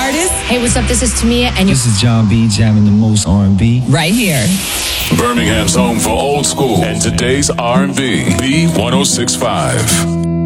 artist. Hey, what's up? This is Tamia, and This is John B. jamming the most R&B. Right here. Birmingham's home for old school and today's R&B. B 106.5.